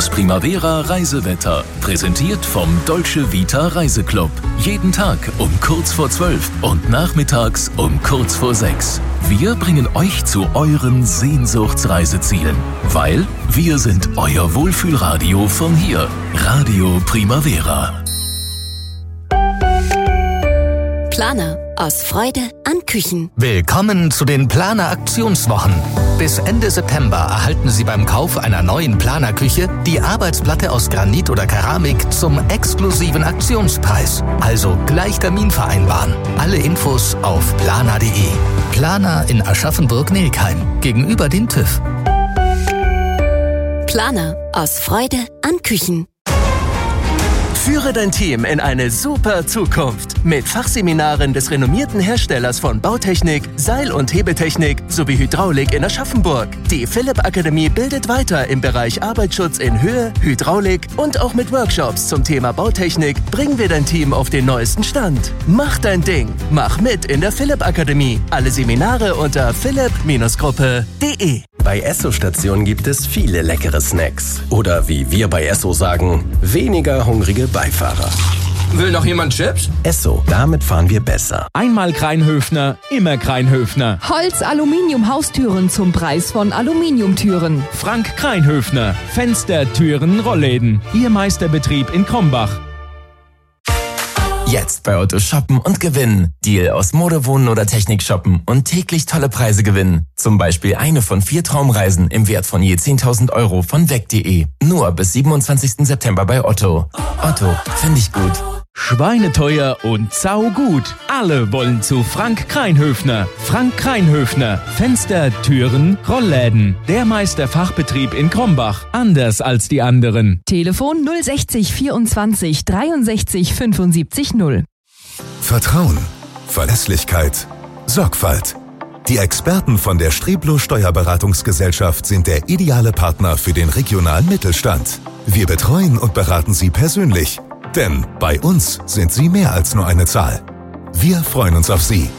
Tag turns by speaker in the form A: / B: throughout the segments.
A: Das Primavera Reisewetter, präsentiert vom Dolce Vita Reiseclub. Jeden Tag um kurz vor 12 und nachmittags um kurz vor 6. Wir bringen euch zu euren Sehnsuchtsreisezielen, weil wir sind euer Wohlfühlradio von hier. Radio Primavera.
B: Planer. Aus Freude an Küchen.
C: Willkommen zu den Planer-Aktionswochen. Bis Ende September erhalten Sie beim Kauf einer neuen Planer-Küche die Arbeitsplatte aus Granit oder Keramik zum exklusiven Aktionspreis. Also gleich Termin vereinbaren. Alle Infos auf planer.de. Planer in Aschaffenburg-Nelkheim, gegenüber dem TÜV.
B: Planer. Aus Freude an Küchen.
D: Führe dein Team in eine super Zukunft mit Fachseminaren des renommierten Herstellers von Bautechnik, Seil- und Hebetechnik sowie Hydraulik in Aschaffenburg. Die Philipp Akademie bildet weiter im Bereich Arbeitsschutz in Höhe, Hydraulik und auch mit Workshops zum Thema Bautechnik bringen wir dein Team auf den neuesten Stand. Mach dein Ding. Mach mit in der Philipp Akademie. Alle Seminare unter philipp-gruppe.de.
E: Bei Esso-Stationen gibt es viele leckere Snacks. Oder wie wir bei Esso sagen, weniger hungrige Beifahrer.
F: Will noch jemand Chips?
E: Esso, damit fahren wir besser.
G: Einmal Kreinhöfner, immer Kreinhöfner.
H: Holz-Aluminium-Haustüren zum Preis von Aluminiumtüren.
G: Frank Kreinhöfner, Fenster, Türen, Rollläden. Ihr Meisterbetrieb in Krombach.
I: Jetzt bei Otto shoppen und gewinnen. Deal aus Mode, Wohnen oder Technik shoppen und täglich tolle Preise gewinnen. Zum Beispiel eine von 4 Traumreisen im Wert von je 10.000 € von weg.de. Nur bis 27. September bei Otto. Otto, finde ich gut.
G: Schweineteuer und saugut. Alle wollen zu Frank Kreinhöfner. Frank Kreinhöfner. Fenster, Türen, Rollläden. Der Meisterfachbetrieb in Krombach. Anders als die anderen.
H: Telefon 060 24 63 75 0.
J: Vertrauen, Verlässlichkeit, Sorgfalt. Die Experten von der Streblo Steuerberatungsgesellschaft sind der ideale Partner für den regionalen Mittelstand. Wir betreuen und beraten Sie persönlich. Denn bei uns sind Sie mehr als nur eine Zahl. Wir freuen uns auf Sie.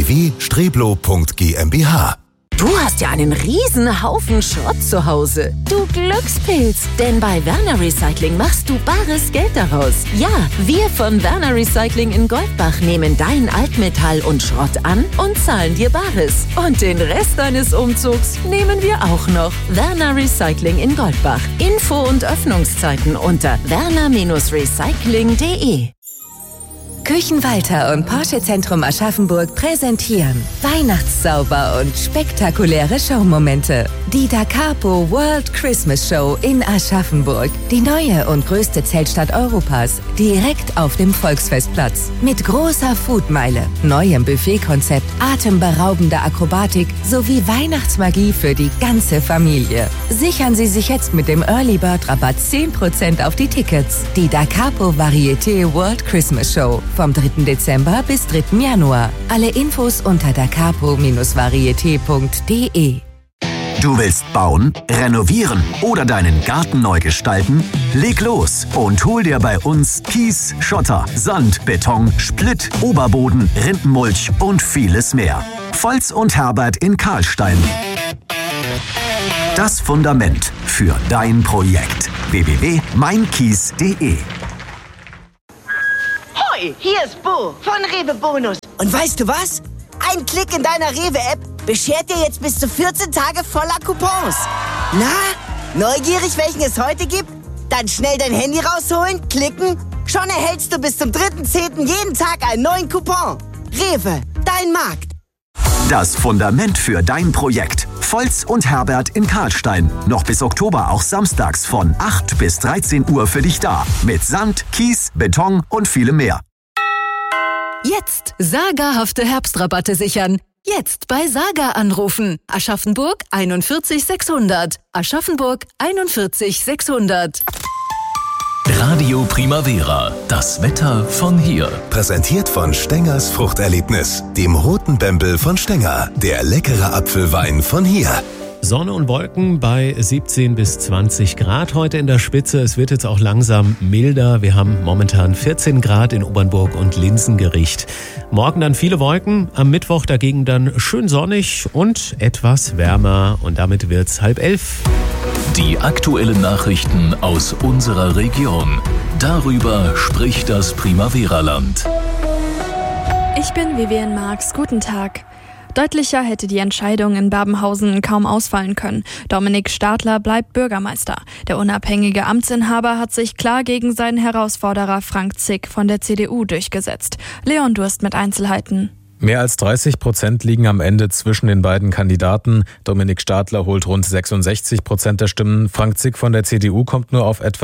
J: www.streblo.gmbH.
K: Du hast ja einen riesen Haufen Schrott zu Hause. Du Glückspilz. Denn bei Werner Recycling machst du bares Geld daraus. Ja, wir von Werner Recycling in Goldbach nehmen dein Altmetall und Schrott an und zahlen dir Bares. Und den Rest deines Umzugs nehmen wir auch noch. Werner Recycling in Goldbach. Info und Öffnungszeiten unter werner-recycling.de.
L: Küchenwalter und Porsche Zentrum Aschaffenburg präsentieren Weihnachtszauber und spektakuläre Showmomente. Die Da Capo World Christmas Show in Aschaffenburg. Die neue und größte Zeltstadt Europas, direkt auf dem Volksfestplatz. Mit großer Foodmeile, neuem Buffetkonzept, atemberaubender Akrobatik sowie Weihnachtsmagie für die ganze Familie. Sichern Sie sich jetzt mit dem Early Bird Rabatt 10% auf die Tickets. Die Da Capo Varieté World Christmas Show. Vom 3. Dezember bis 3. Januar. Alle Infos unter dacapo-varieté.de.
M: Du willst bauen, renovieren oder deinen Garten neu gestalten? Leg los und hol dir bei uns Kies, Schotter, Sand, Beton, Splitt, Oberboden, Rindenmulch und vieles mehr. Volz und Herbert in Karlstein. Das Fundament für dein Projekt. www.meinkies.de.
N: Hoi, hier ist Bo von Rewe Bonus. Und weißt du was? Ein Klick in deiner Rewe-App beschert dir jetzt bis zu 14 Tage voller Coupons. Na, neugierig, welchen es heute gibt? Dann schnell dein Handy rausholen, klicken. Schon erhältst du bis zum 3.10. jeden Tag einen neuen Coupon. Rewe, dein Markt.
M: Das Fundament für dein Projekt. Volz und Herbert in Karlstein. Noch bis Oktober auch samstags von 8 bis 13 Uhr für dich da. Mit Sand, Kies, Beton und vielem mehr.
L: Jetzt sagerhafte Herbstrabatte sichern. Jetzt bei Saga anrufen. Aschaffenburg 41 600. Aschaffenburg 41 600.
A: Radio Primavera, das Wetter von hier.
J: Präsentiert von Stengers Fruchterlebnis, dem roten Bembel von Stenger, der leckere Apfelwein von hier.
O: Sonne und Wolken bei 17 bis 20 Grad heute in der Spitze. Es wird jetzt auch langsam milder. Wir haben momentan 14 Grad in Obernburg und Linsengericht. Morgen dann viele Wolken, am Mittwoch dagegen dann schön sonnig und etwas wärmer. Und damit wird's 10:30.
A: Die aktuellen Nachrichten aus unserer Region. Darüber spricht das Primavera-Land.
P: Ich bin Vivian Marx. Guten Tag. Deutlicher hätte die Entscheidung in Babenhausen kaum ausfallen können. Dominik Stadler bleibt Bürgermeister. Der unabhängige Amtsinhaber hat sich klar gegen seinen Herausforderer Frank Zick von der CDU durchgesetzt. Leon Durst mit Einzelheiten.
Q: Mehr als 30% liegen am Ende zwischen den beiden Kandidaten. Dominik Stadler holt rund 66% der Stimmen. Frank Zick von der CDU kommt nur auf etwa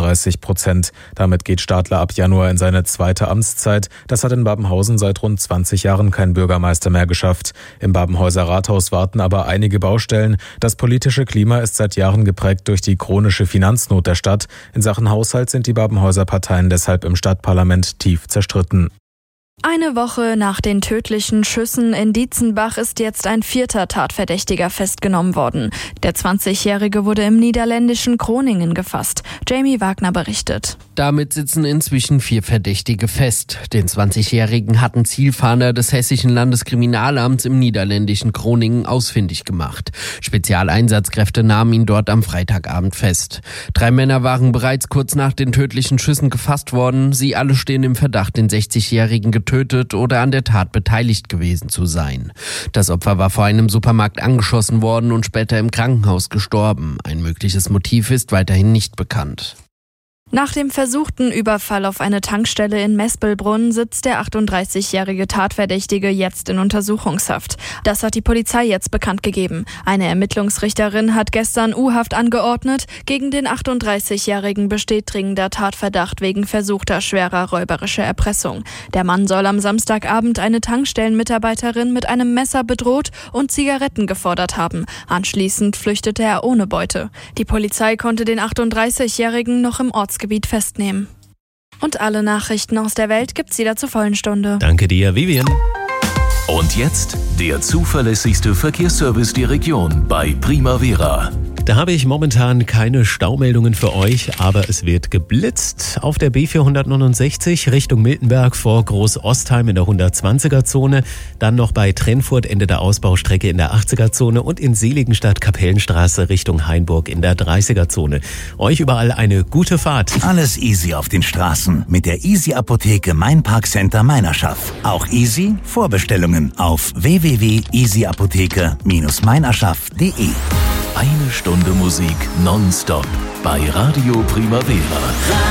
Q: 34%. Damit geht Stadler ab Januar in seine zweite Amtszeit. Das hat in Babenhausen seit rund 20 Jahren kein Bürgermeister mehr geschafft. Im Babenhäuser Rathaus warten aber einige Baustellen. Das politische Klima ist seit Jahren geprägt durch die chronische Finanznot der Stadt. In Sachen Haushalt sind die Babenhäuser Parteien deshalb im Stadtparlament tief zerstritten.
P: Eine Woche nach den tödlichen Schüssen in Dietzenbach ist jetzt ein 4. Tatverdächtiger festgenommen worden. Der 20-Jährige wurde im niederländischen Groningen gefasst. Jamie Wagner berichtet.
R: Damit sitzen inzwischen 4 Verdächtige fest. Den 20-Jährigen hatten Zielfahnder des Hessischen Landeskriminalamts im niederländischen Groningen ausfindig gemacht. Spezialeinsatzkräfte nahmen ihn dort am Freitagabend fest. 3 Männer waren bereits kurz nach den tödlichen Schüssen gefasst worden. Sie alle stehen im Verdacht, den 60-Jährigen getötet oder an der Tat beteiligt gewesen zu sein. Das Opfer war vor einem Supermarkt angeschossen worden und später im Krankenhaus gestorben. Ein mögliches Motiv ist weiterhin nicht bekannt.
P: Nach dem versuchten Überfall auf eine Tankstelle in Mespelbrunn sitzt der 38-jährige Tatverdächtige jetzt in Untersuchungshaft. Das hat die Polizei jetzt bekannt gegeben. Eine Ermittlungsrichterin hat gestern U-Haft angeordnet. Gegen den 38-jährigen besteht dringender Tatverdacht wegen versuchter schwerer räuberischer Erpressung. Der Mann soll am Samstagabend eine Tankstellenmitarbeiterin mit einem Messer bedroht und Zigaretten gefordert haben. Anschließend flüchtete er ohne Beute. Die Polizei konnte den 38-jährigen noch im Ortsgebiet festnehmen. Und alle Nachrichten aus der Welt gibt's wieder zur vollen Stunde.
O: Danke dir, Vivian.
A: Und jetzt der zuverlässigste Verkehrsservice der Region bei Primavera.
O: Da habe ich momentan keine Staumeldungen für euch, aber es wird geblitzt auf der B469 Richtung Miltenberg vor Groß-Ostheim in der 120er-Zone, dann noch bei Trennfurt Ende der Ausbaustrecke in der 80er-Zone und in Seligenstadt-Kapellenstraße Richtung Hainburg in der 30er-Zone. Euch überall eine gute Fahrt.
S: Alles easy auf den Straßen mit der Easy-Apotheke Mainparkcenter Meinerschaft. Auch easy Vorbestellungen auf www.easyapotheke-meinerschaft.de.
A: Eine Stunde Musik nonstop bei Radio Primavera.